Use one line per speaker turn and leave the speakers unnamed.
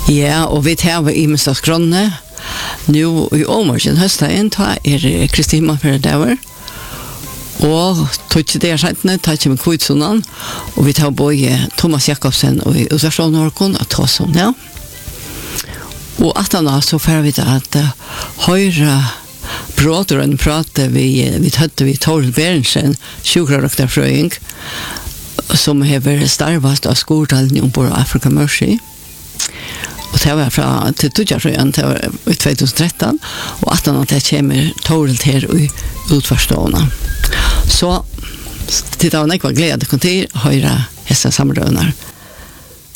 Ja, og vi tar i minst av skrånne. Nå i åmorgen høstdagen tar Kristina Ferredaver. Og tog det skjentene, tar ikke med kvitsonen. Og vi tar både Thomas Jakobsen og Usarsson Norkon og Tåsson, ja. Og at han så får vi til at høyre bråderen prater vi tøtte vi Toril Berensen, sjukrarøkterfrøying, som har starvast av skordalen ombord av Africa Mercy. Og det var fra til Tudjarsøyen til 2013, og at han det kommer Toril her i utforstående. Så til da han ikke var glede til høyre hesse samrøvner.